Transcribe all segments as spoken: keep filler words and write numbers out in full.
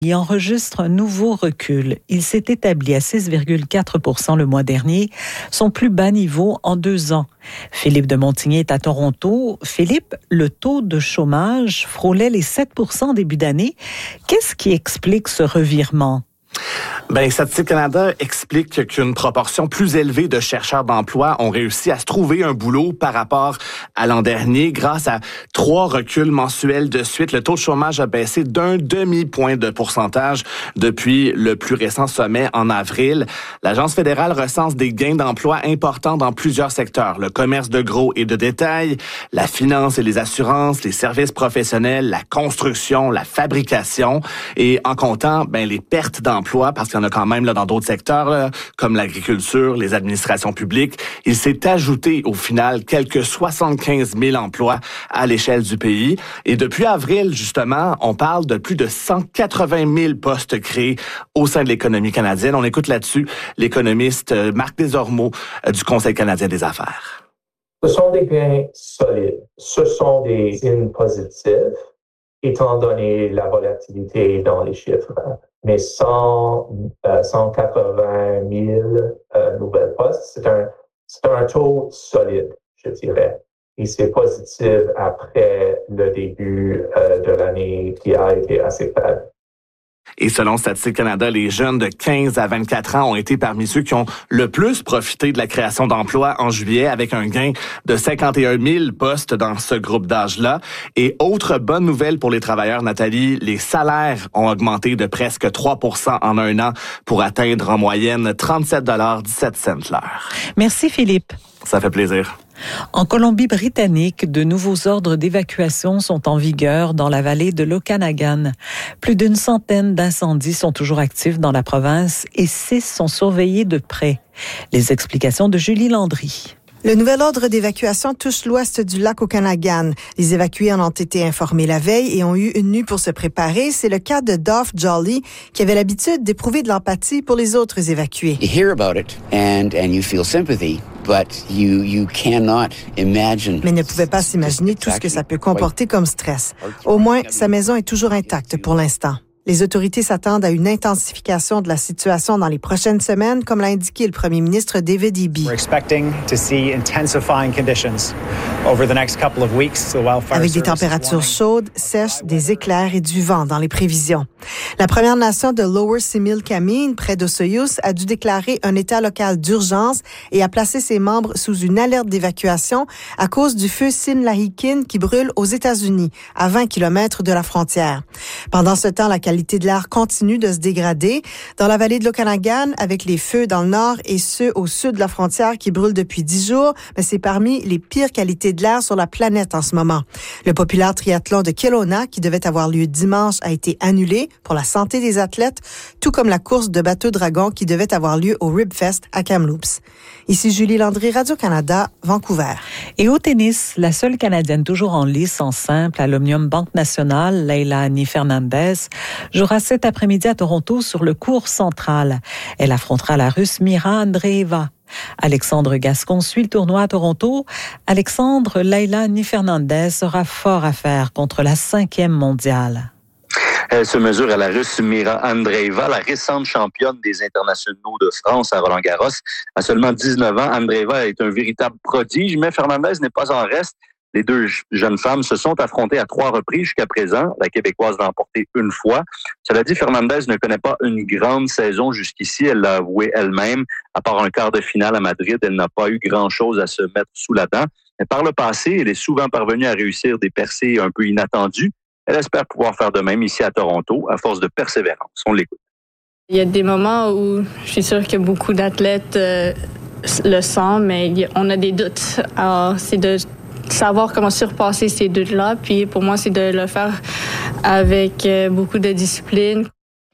Il enregistre un nouveau recul. Il s'est établi à six virgule quatre pour cent le mois dernier, son plus bas niveau en deux ans. Philippe de Montigny est à Toronto. Philippe, le taux de chômage frôlait les sept pour cent début d'année. Qu'est-ce qui explique ce revirement? Ben, Statistique Canada explique qu'une proportion plus élevée de chercheurs d'emploi ont réussi à se trouver un boulot par rapport à l'an dernier. Grâce à trois reculs mensuels de suite, le taux de chômage a baissé d'un demi-point de pourcentage depuis le plus récent sommet en avril. L'Agence fédérale recense des gains d'emploi importants dans plusieurs secteurs. Le commerce de gros et de détail, la finance et les assurances, les services professionnels, la construction, la fabrication. Et en comptant, ben, les pertes d'emploi, parce qu'il y en a quand même là dans d'autres secteurs, là, comme l'agriculture, les administrations publiques. Il s'est ajouté au final quelques soixante-quinze mille emplois à l'échelle du pays. Et depuis avril, justement, on parle de plus de cent quatre-vingt mille postes créés au sein de l'économie canadienne. On écoute là-dessus l'économiste Marc Desormeaux du Conseil canadien des affaires. Ce sont des gains solides. Ce sont des signes positifs, étant donné la volatilité dans les chiffres. Mais cent, euh, cent quatre-vingt mille euh, nouvelles postes, c'est un, c'est un taux solide, je dirais. Et c'est positif après le début euh, de l'année qui a été assez faible. Et selon Statistique Canada, les jeunes de quinze à vingt-quatre ans ont été parmi ceux qui ont le plus profité de la création d'emplois en juillet, avec un gain de cinquante et un mille postes dans ce groupe d'âge-là. Et autre bonne nouvelle pour les travailleurs, Nathalie, les salaires ont augmenté de presque trois pour cent en un an pour atteindre en moyenne trente-sept dollars dix-sept cents l'heure. Merci Philippe. Ça fait plaisir. En Colombie-Britannique, de nouveaux ordres d'évacuation sont en vigueur dans la vallée de l'Okanagan. Plus d'une centaine d'incendies sont toujours actifs dans la province et six sont surveillés de près. Les explications de Julie Landry. Le nouvel ordre d'évacuation touche l'ouest du lac Okanagan. Les évacués en ont été informés la veille et ont eu une nuit pour se préparer. C'est le cas de Dolph Jolly, qui avait l'habitude d'éprouver de l'empathie pour les autres évacués. You hear about it and and you feel sympathy, but you you cannot imagine. Mais ne pouvait pas s'imaginer tout ce que ça peut comporter comme stress. Au moins, sa maison est toujours intacte pour l'instant. Les autorités s'attendent à une intensification de la situation dans les prochaines semaines, comme l'a indiqué le premier ministre David Eby. Avec des températures chaudes, sèches, des éclairs et du vent dans les prévisions. La Première Nation de Lower Similkameen, près d'Osoyoos, a dû déclarer un état local d'urgence et a placé ses membres sous une alerte d'évacuation à cause du feu Sinlahikin qui brûle aux États-Unis, à vingt kilomètres de la frontière. Pendant ce temps, la La qualité de l'air continue de se dégrader. Dans la vallée de l'Okanagan, avec les feux dans le nord et ceux au sud de la frontière qui brûlent depuis dix jours, mais c'est parmi les pires qualités de l'air sur la planète en ce moment. Le populaire triathlon de Kelowna, qui devait avoir lieu dimanche, a été annulé pour la santé des athlètes, tout comme la course de bateau-dragon qui devait avoir lieu au Ribfest à Kamloops. Ici Julie Landry, Radio-Canada, Vancouver. Et au tennis, la seule Canadienne toujours en lice en simple à l'Omnium Banque Nationale, Leylah Annie Fernandez, jouera cet après-midi à Toronto sur le court central. Elle affrontera la Russe Mira Andreeva. Alexandre Gascon suit le tournoi à Toronto. Alexandre, Leylah Annie Fernandez aura fort à faire contre la cinquième mondiale. Elle se mesure à la Russe Mira Andreeva, la récente championne des internationaux de France à Roland-Garros. À seulement dix-neuf ans, Andreeva est un véritable prodige, mais Fernandez n'est pas en reste. Les deux jeunes femmes se sont affrontées à trois reprises jusqu'à présent. La Québécoise l'a emporté une fois. Cela dit, Fernandez ne connaît pas une grande saison jusqu'ici. Elle l'a avoué elle-même. À part un quart de finale à Madrid, elle n'a pas eu grand-chose à se mettre sous la dent. Mais par le passé, elle est souvent parvenue à réussir des percées un peu inattendues. Elle espère pouvoir faire de même ici à Toronto, à force de persévérance. On l'écoute. Il y a des moments où je suis sûre que beaucoup d'athlètes euh, le sentent, mais on a des doutes. Alors, c'est de savoir comment surpasser ces doutes-là. Puis pour moi, c'est de le faire avec euh, beaucoup de discipline.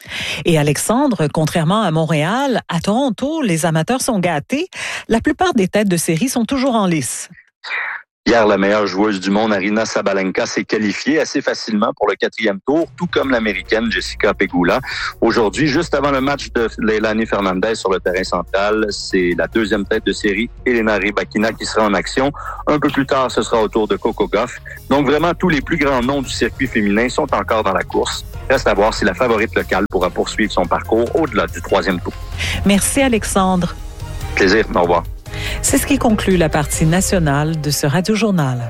Et Alexandre, contrairement à Montréal, à Toronto, les amateurs sont gâtés. La plupart des têtes de série sont toujours en lice. Hier, la meilleure joueuse du monde, Aryna Sabalenka, s'est qualifiée assez facilement pour le quatrième tour, tout comme l'Américaine Jessica Pegula. Aujourd'hui, juste avant le match de Leilani Fernandez sur le terrain central, c'est la deuxième tête de série, Elena Rybakina, qui sera en action. Un peu plus tard, ce sera au tour de Coco Gauff. Donc vraiment, tous les plus grands noms du circuit féminin sont encore dans la course. Reste à voir si la favorite locale pourra poursuivre son parcours au-delà du troisième tour. Merci Alexandre. Plaisir, au revoir. C'est ce qui conclut la partie nationale de ce Radio-Journal.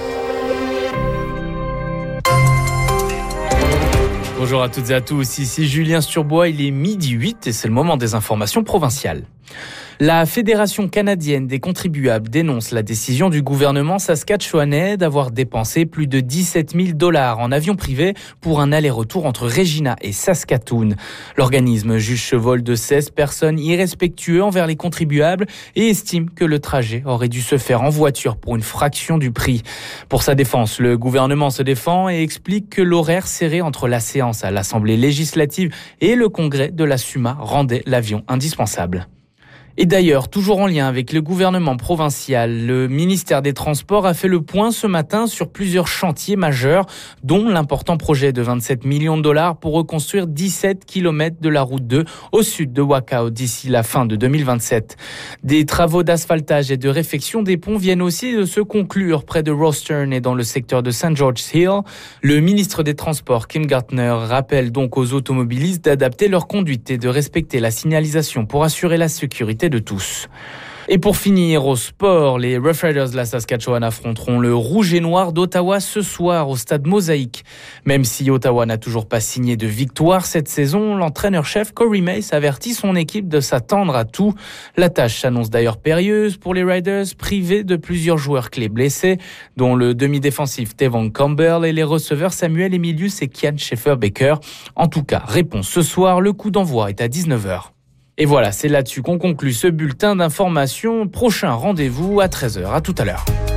Bonjour à toutes et à tous, ici Julien Sturbois, il est midi huit et c'est le moment des informations provinciales. La Fédération canadienne des contribuables dénonce la décision du gouvernement saskatchewanais d'avoir dépensé plus de dix-sept mille dollars en avion privé pour un aller-retour entre Regina et Saskatoon. L'organisme juge ce vol de seize personnes irrespectueux envers les contribuables et estime que le trajet aurait dû se faire en voiture pour une fraction du prix. Pour sa défense, le gouvernement se défend et explique que l'horaire serré entre la séance à l'Assemblée législative et le congrès de la S U M A rendait l'avion indispensable. Et d'ailleurs, toujours en lien avec le gouvernement provincial, le ministère des Transports a fait le point ce matin sur plusieurs chantiers majeurs, dont l'important projet de vingt-sept millions de dollars pour reconstruire dix-sept kilomètres de la route deux au sud de Wachau d'ici la fin de deux mille vingt-sept. Des travaux d'asphaltage et de réfection des ponts viennent aussi de se conclure près de Rostern et dans le secteur de Saint George's Hill. Le ministre des Transports, Kim Gardner, rappelle donc aux automobilistes d'adapter leur conduite et de respecter la signalisation pour assurer la sécurité de tous. Et pour finir, au sport, les Rough Riders de la Saskatchewan affronteront le Rouge et Noir d'Ottawa ce soir au stade Mosaïque. Même si Ottawa n'a toujours pas signé de victoire cette saison, l'entraîneur-chef Corey Mace avertit son équipe de s'attendre à tout. La tâche s'annonce d'ailleurs périlleuse pour les Riders, privés de plusieurs joueurs clés blessés, dont le demi-défensif Tevon Campbell et les receveurs Samuel Emilius et Kian Schaefer-Baker. En tout cas, réponse ce soir, le coup d'envoi est à dix-neuf heures. Et voilà, c'est là-dessus qu'on conclut ce bulletin d'information. Prochain rendez-vous à treize heures. À tout à l'heure.